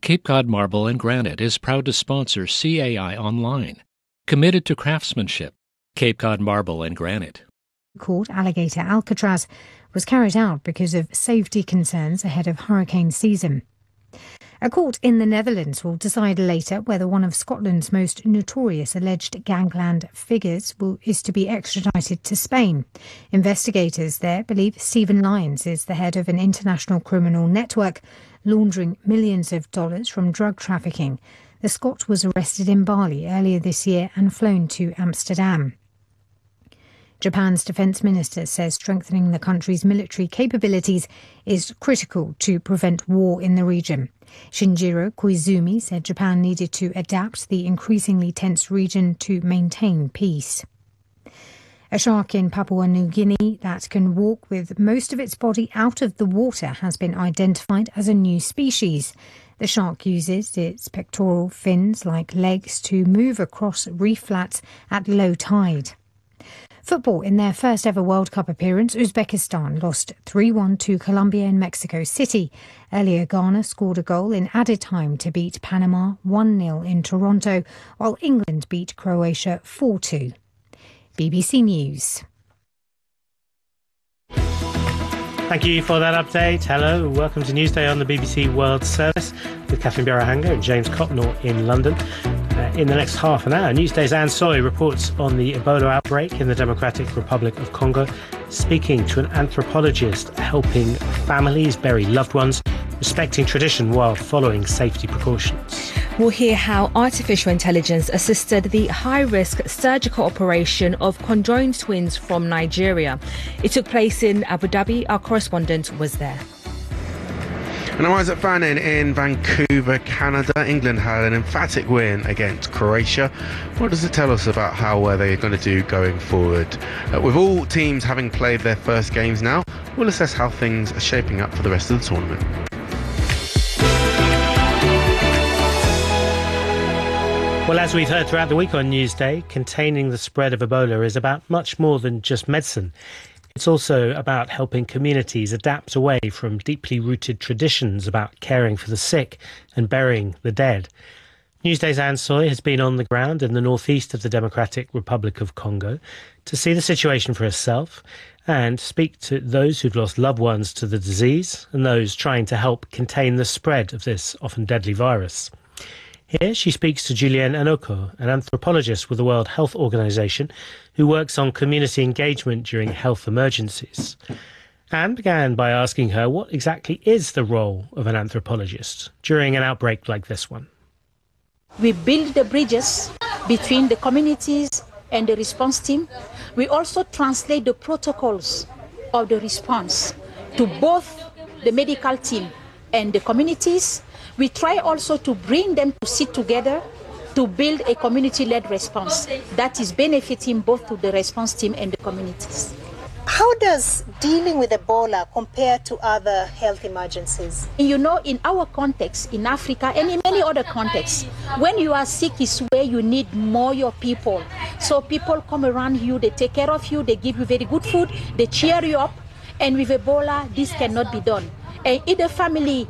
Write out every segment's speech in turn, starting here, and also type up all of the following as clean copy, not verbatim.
Cape Cod Marble and Granite is proud to sponsor CAI Online, committed to craftsmanship. Cape Cod Marble and Granite. Called Alligator Alcatraz was carried out because of safety concerns ahead of hurricane season. A court in the Netherlands will decide later whether one of Scotland's most notorious alleged gangland figures is to be extradited to Spain. Investigators there believe Stephen Lyons is the head of an international criminal network laundering millions of dollars from drug trafficking. The Scot was arrested in Bali earlier this year and flown to Amsterdam. Japan's defence minister says strengthening the country's military capabilities is critical to prevent war in the region. Shinjiro Koizumi said Japan needed to adapt the increasingly tense region to maintain peace. A shark in Papua New Guinea that can walk with most of its body out of the water has been identified as a new species. The shark uses its pectoral fins like legs to move across reef flats at low tide. Football. In their first ever World Cup appearance, Uzbekistan lost 3-1 to Colombia in Mexico City. Earlier, Ghana scored a goal in added time to beat Panama 1-0 in Toronto, while England beat Croatia 4-2. BBC News. Thank you for that update. Hello, welcome to Newsday on the BBC World Service with Catherine Birahanga and James Cotnor in London. In the next half an hour, Newsday's Anne Soy reports on the Ebola outbreak in the Democratic Republic of Congo, speaking to an anthropologist helping families bury loved ones, respecting tradition while following safety precautions. We'll hear how artificial intelligence assisted the high-risk surgical operation of conjoined twins from Nigeria. It took place in Abu Dhabi. Our correspondent was there. And Isaac Fannin in Vancouver, Canada. England had an emphatic win against Croatia. What does it tell us about how they're going to do going forward? With all teams having played their first games now, we'll assess how things are shaping up for the rest of the tournament. Well, as we've heard throughout the week on Newsday, containing the spread of Ebola is about much more than just medicine. It's also about helping communities adapt away from deeply rooted traditions about caring for the sick and burying the dead. Newsday's Anne Soy has been on the ground in the northeast of the Democratic Republic of Congo to see the situation for herself and speak to those who've lost loved ones to the disease and those trying to help contain the spread of this often deadly virus. Here she speaks to Julien Anoko, an anthropologist with the World Health Organization who works on community engagement during health emergencies. Anne began by asking her what exactly is the role of an anthropologist during an outbreak like this one. We build the bridges between the communities and the response team. We also translate the protocols of the response to both the medical team and the communities. We try also to bring them to sit together to build a community-led response that is benefiting both to the response team and the communities. How does dealing with Ebola compare to other health emergencies? You know, in our context, in Africa and in many other contexts, when you are sick is where you need more your people. So people come around you, they take care of you, they give you very good food, they cheer you up. And with Ebola, this cannot be done. And if the families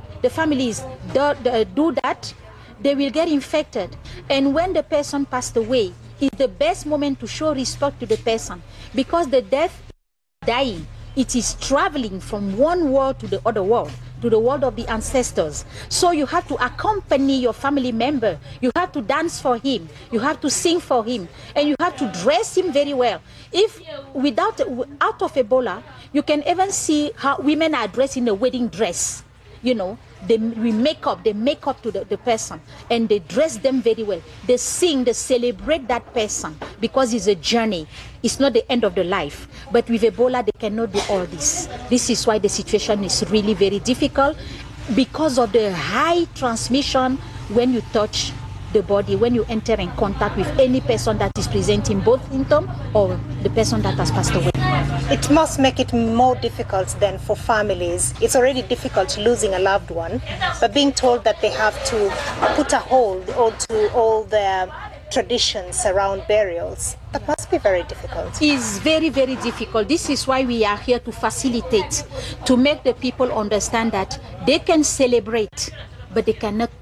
do that, they will get infected. And when the person passed away, it's the best moment to show respect to the person, because the death is dying. It is traveling from one world to the other world, to the world of the ancestors. So you have to accompany your family member. You have to dance for him. You have to sing for him. And you have to dress him very well. If out of Ebola, you can even see how women are dressed in a wedding dress. You know, they make up to the person, and they dress them very well. They sing, they celebrate that person, because it's a journey. It's not the end of the life. But with Ebola, they cannot do all this. This is why the situation is really very difficult, because of the high transmission when you touch the body, when you enter in contact with any person that is presenting both symptoms or the person that has passed away. It must make it more difficult then for families. It's already difficult losing a loved one, but being told that they have to put a hold onto all their traditions around burials, that must be very difficult. It's very, very difficult. This is why we are here to facilitate, to make the people understand that they can celebrate, but they cannot